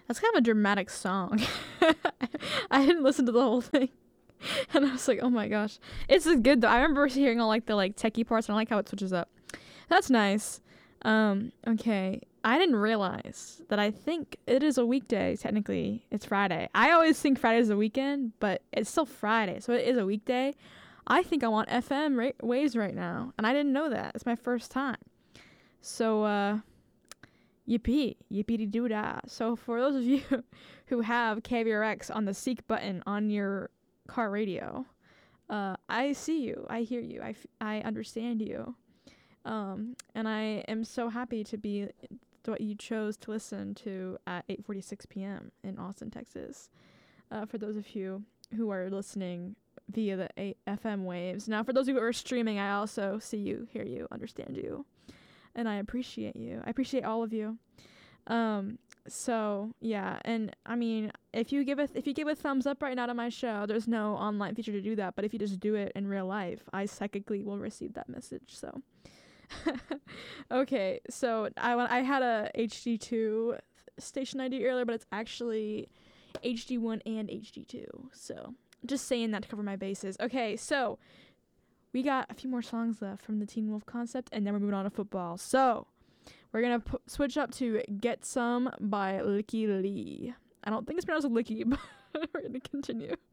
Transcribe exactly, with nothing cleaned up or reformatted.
That's kind of a dramatic song. I didn't listen to the whole thing. And I was like, oh my gosh. It's good though. I remember hearing all like the like techie parts, and I like how it switches up. That's nice. Um, okay. I didn't realize that I think it is a weekday, technically. It's Friday. I always think Friday is a weekend, but it's still Friday, so it is a weekday. I think I'm on F M ra- waves right now, and I didn't know that. It's my first time. So, uh, yippee. Yippee-de-doo-dah. So for those of you who have K V R X on the seek button on your car radio, uh, I see you. I hear you. I, f- I understand you. Um, and I am so happy to be what you chose to listen to at eight forty-six p.m. in Austin, Texas. Uh, for those of you who are listening via the A- F M waves. Now, for those who are streaming, I also see you, hear you, understand you, and I appreciate you. I appreciate all of you. Um, so yeah, and I mean, if you give a if you give a thumbs up right now to my show, there's no online feature to do that. But if you just do it in real life, I psychically will receive that message. So. Okay, so I I had a H D two station I D earlier, but it's actually H D one and H D two. So just saying that to cover my bases. Okay, so we got a few more songs left from the Teen Wolf concept, and then we're moving on to football. So we're gonna p- switch up to "Get Some" by Licky Lee. I don't think it's pronounced Licky, but we're gonna continue.